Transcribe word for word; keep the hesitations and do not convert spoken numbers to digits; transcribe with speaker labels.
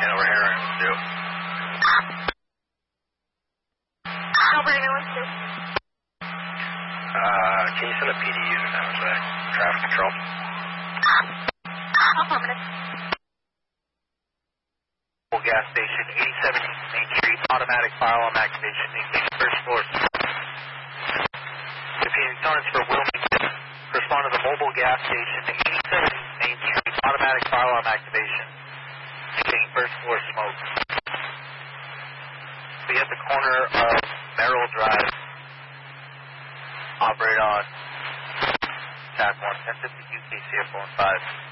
Speaker 1: ten over here, and two.
Speaker 2: Albert, anyone two?
Speaker 1: Uh, can you send a P D user down to traffic control?
Speaker 2: Affirmative.
Speaker 1: Gas station, eighty-seven Main Street, automatic fire alarm activation, maintain first floor. Repeating tones for Wilmington. Respond to the mobile gas station, eighty-seven Main Street, automatic fire alarm activation, maintain first floor smoke. Be at the corner of Merrill Drive. Operate on T A C one, ten fifty-two K C F one five.